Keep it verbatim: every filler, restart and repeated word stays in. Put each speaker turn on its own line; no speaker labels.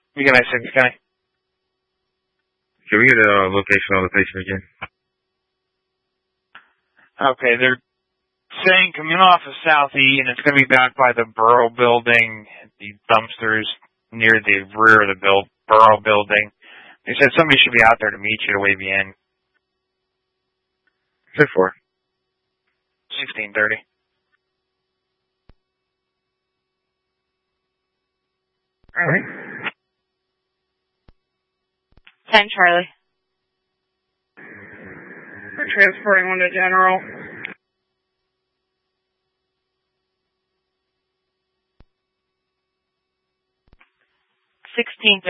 You got my six guy.
Can we get a location on the patient again?
Okay, they're saying coming off of South E, and it's going to be back by the Borough Building, the dumpsters near the rear of the build, Borough Building. They said somebody should be out there to meet you to wave you in.
Ten four.
Sixteen thirty.
All right.
ten Charlie.
We're transporting one to General.
sixteen thirty.